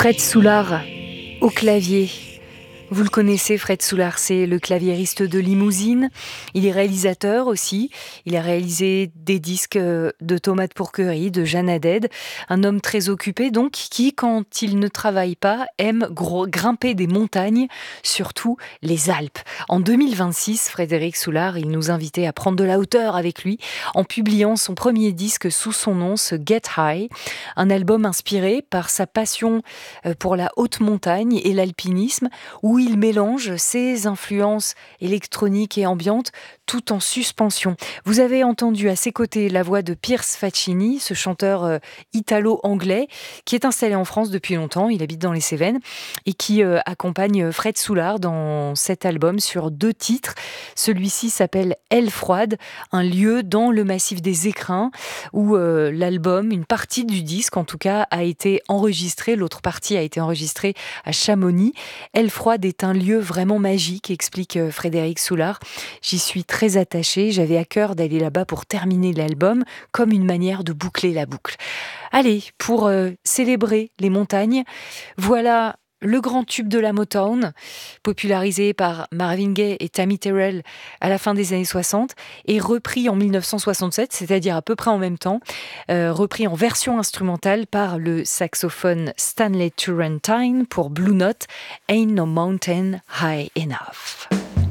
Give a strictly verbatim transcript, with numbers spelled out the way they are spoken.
Fred Soulard, au clavier. Vous le connaissez, Fred Soulard, c'est le claviériste de Limousine. Il est réalisateur aussi. Il a réalisé des disques de Tomates Pourquerie, de Jeanne Haddad. Un homme très occupé, donc, qui, quand il ne travaille pas, aime gros, grimper des montagnes, surtout les Alpes. En deux mille vingt-six, Frédéric Soulard, il nous invitait à prendre de la hauteur avec lui en publiant son premier disque sous son nom, ce Get High, un album inspiré par sa passion pour la haute montagne et l'alpinisme, où il mélange ses influences électroniques et ambiantes tout en suspension. Vous avez entendu à ses côtés la voix de Pierce Faccini, ce chanteur euh, italo-anglais qui est installé en France depuis longtemps, il habite dans les Cévennes et qui euh, accompagne Fred Soulard dans cet album sur deux titres. Celui-ci s'appelle Aile froide, un lieu dans le massif des Écrins où euh, l'album, une partie du disque en tout cas, a été enregistrée, l'autre partie a été enregistrée à Chamonix. Aile froide est un lieu vraiment magique, explique Frédéric Soulard. J'y suis très attachée, j'avais à cœur d'aller là-bas pour terminer l'album, comme une manière de boucler la boucle. Allez, pour euh, célébrer les montagnes, voilà le grand tube de la Motown, popularisé par Marvin Gaye et Tammy Terrell à la fin des années soixante, et repris en dix-neuf cent soixante-sept, c'est-à-dire à peu près en même temps, euh, repris en version instrumentale par le saxophone Stanley Turrentine pour Blue Note, Ain't No Mountain High Enough.